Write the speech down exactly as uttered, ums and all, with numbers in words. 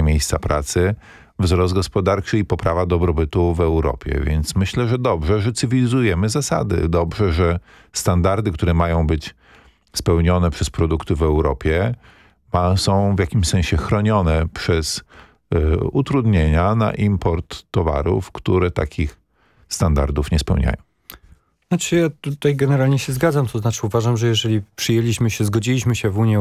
miejsca pracy, wzrost gospodarczy i poprawa dobrobytu w Europie. Więc myślę, że dobrze, że cywilizujemy zasady. Dobrze, że standardy, które mają być spełnione przez produkty w Europie, ma, są w jakimś sensie chronione przez y, utrudnienia na import towarów, które takich standardów nie spełniają. Znaczy ja tutaj generalnie się zgadzam, to znaczy uważam, że jeżeli przyjęliśmy się, zgodziliśmy się w Unii